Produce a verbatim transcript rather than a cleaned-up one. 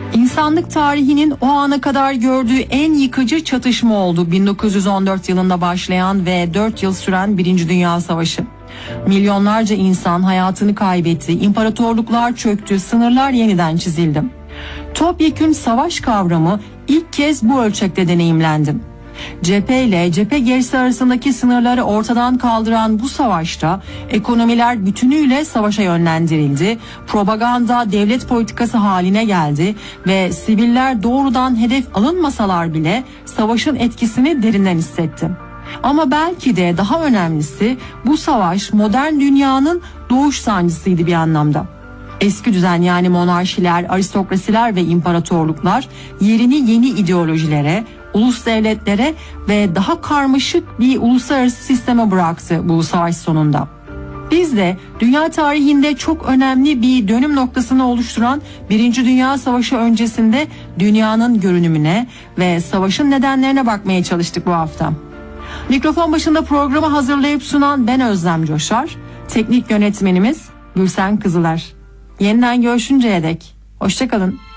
İnsanlık tarihinin o ana kadar gördüğü en yıkıcı çatışma oldu bin dokuz yüz on dört yılında başlayan ve dört yıl süren Birinci Dünya Savaşı. Milyonlarca insan hayatını kaybetti, imparatorluklar çöktü, sınırlar yeniden çizildi. Topyekün savaş kavramı ilk kez bu ölçekte deneyimlendi. Cephe ile cephe gerisi arasındaki sınırları ortadan kaldıran bu savaşta ekonomiler bütünüyle savaşa yönlendirildi, propaganda devlet politikası haline geldi ve siviller doğrudan hedef alınmasalar bile savaşın etkisini derinden hissetti. Ama belki de daha önemlisi bu savaş modern dünyanın doğuş sancısıydı bir anlamda. Eski düzen yani monarşiler, aristokrasiler ve imparatorluklar yerini yeni ideolojilere, ulus devletlere ve daha karmaşık bir uluslararası sisteme bıraktı bu savaş sonunda. Biz de dünya tarihinde çok önemli bir dönüm noktasını oluşturan Birinci Dünya Savaşı öncesinde dünyanın görünümüne ve savaşın nedenlerine bakmaya çalıştık bu hafta. Mikrofon başında programı hazırlayıp sunan ben Özlem Coşar, teknik yönetmenimiz Gülsen Kızılar. Yeniden görüşünceye dek hoşça kalın.